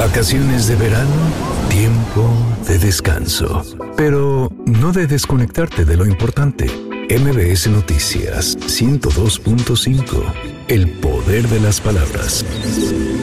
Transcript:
Vacaciones de verano, tiempo de descanso, pero no de desconectarte de lo importante. MBS Noticias 102.5, el poder de las palabras.